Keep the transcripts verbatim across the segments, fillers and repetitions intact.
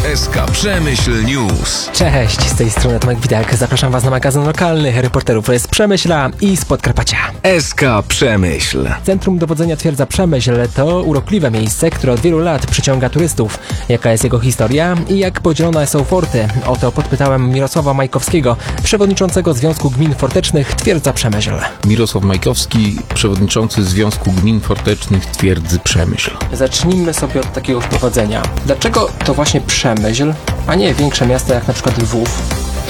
S K Przemyśl News. Cześć, z tej strony Tomek Widak. Zapraszam Was na magazyn lokalny reporterów z Przemyśla i z Podkarpacia. S K Przemyśl. Centrum Dowodzenia Twierdza Przemyśl to urokliwe miejsce, które od wielu lat przyciąga turystów. Jaka jest jego historia i jak podzielone są forty? O to podpytałem Mirosława Majkowskiego, przewodniczącego Związku Gmin Fortecznych Twierdza Przemyśl. Mirosław Majkowski, przewodniczący Związku Gmin Fortecznych Twierdzy Przemyśl. Zacznijmy sobie od takiego wprowadzenia. Dlaczego to właśnie Przemyśl, a nie większe miasta jak na przykład Lwów,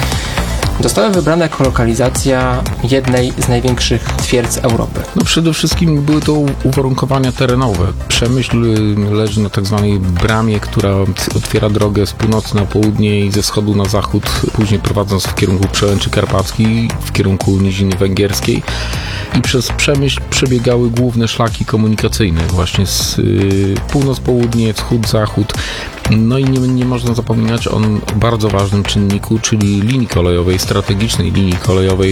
zostały wybrane jako lokalizacja jednej z największych twierdz Europy? No przede wszystkim były to uwarunkowania terenowe. Przemyśl leży na tak zwanej bramie, która otwiera drogę z północy na południe i ze wschodu na zachód, później prowadząc w kierunku Przełęczy Karpackiej, w kierunku Niziny Węgierskiej. I przez Przemyśl przebiegały główne szlaki komunikacyjne, właśnie z y, północ-południe, wschód-zachód. No i nie, nie można zapominać o bardzo ważnym czynniku, czyli linii kolejowej, strategicznej linii kolejowej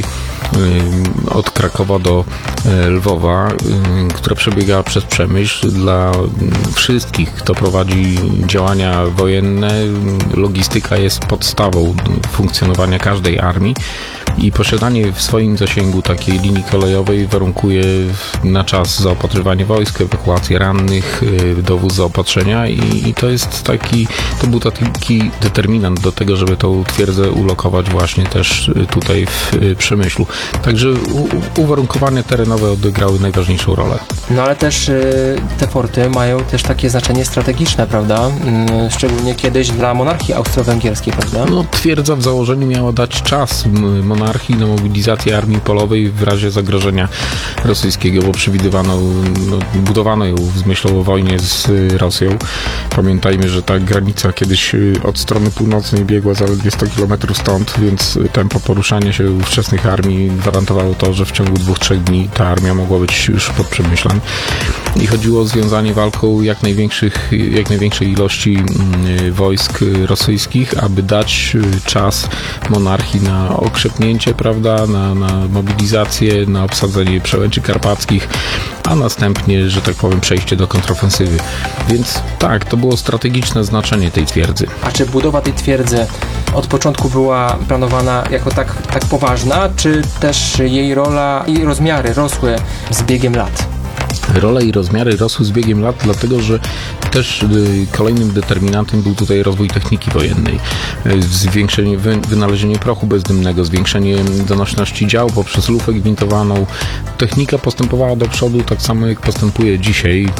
y, od Krakowa do y, Lwowa, y, która przebiega przez Przemyśl. Dla y, wszystkich, kto prowadzi działania wojenne, logistyka jest podstawą funkcjonowania każdej armii. I posiadanie w swoim zasięgu takiej linii kolejowej warunkuje na czas zaopatrywanie wojsk, ewakuację rannych, dowóz zaopatrzenia i, i to jest taki, to był taki determinant do tego, żeby tą twierdzę ulokować właśnie też tutaj w Przemyślu. Także u, uwarunkowania terenowe odegrały najważniejszą rolę. No ale też y, te forty mają też takie znaczenie strategiczne, prawda? Y, szczególnie kiedyś dla monarchii austro-węgierskiej, prawda? No twierdza w założeniu miała dać czas monarchii na mobilizację armii polowej w razie zagrożenia rosyjskiego, bo przewidywano, no, budowano ją z myślą o wojnie z Rosją. Pamiętajmy, że ta granica kiedyś od strony północnej biegła zaledwie sto kilometrów stąd, więc tempo poruszania się ówczesnych armii gwarantowało to, że w ciągu dwóch, trzech dni ta armia mogła być już pod Przemyślem. I chodziło o związanie walką jak największych, jak największej ilości wojsk rosyjskich, aby dać czas monarchii na okrzepnięcie, prawda, na, na mobilizację, na obsadzenie Przełęczy Karpackich, a następnie, że tak powiem, przejście do kontrofensywy. Więc tak, to było strategiczne znaczenie tej twierdzy. A czy budowa tej twierdzy od początku była planowana jako tak, tak poważna, czy też jej rola i rozmiary rosły z biegiem lat? Rola i rozmiary rosły z biegiem lat, dlatego że też y, kolejnym determinantem był tutaj rozwój techniki wojennej. Y, zwiększenie, wy, wynalezienie prochu bezdymnego, zwiększenie donośności dział poprzez lufę gwintowaną. Technika postępowała do przodu tak samo jak postępuje dzisiaj y,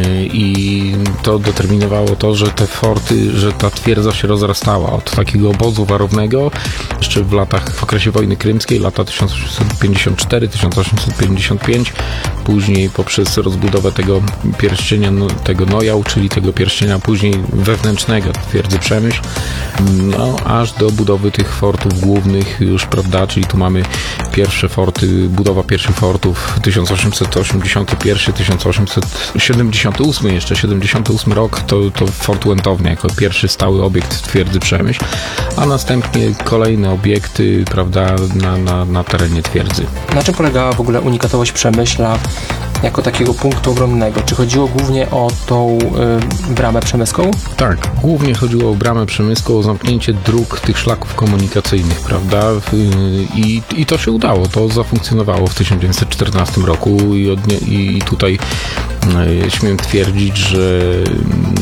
i to determinowało to, że te forty, że ta twierdza się rozrastała od takiego obozu warownego jeszcze w latach, w okresie wojny krymskiej, lata tysiąc osiemset pięćdziesiąt cztery do tysiąc osiemset pięćdziesiąt pięć, później poprzez rozbudowę tego pierścienia, tego nojał, czyli tego pierścienia później wewnętrznego twierdzy Przemyśl, no aż do budowy tych fortów głównych już, prawda, czyli tu mamy pierwsze forty, budowa pierwszych fortów tysiąc osiemset osiemdziesiąty pierwszy do tysiąc osiemset siedemdziesiąty ósmy, jeszcze siedemdziesiąty ósmy rok to, to Fort Łętownia jako pierwszy stały obiekt twierdzy Przemyśl, a następnie kolejne obiekty, prawda, na, na, na terenie twierdzy. Na czym polegała w ogóle unikatowość Przemyśla jako takiego punktu obronnego? Czy chodziło głównie o tą y, bramę przemyską? Tak, głównie chodziło o bramę przemyską, o zamknięcie dróg tych szlaków komunikacyjnych, prawda? I, i to się udało, to zafunkcjonowało w tysiąc dziewięćset czternastym roku i, odnie, i tutaj y, śmiem twierdzić, że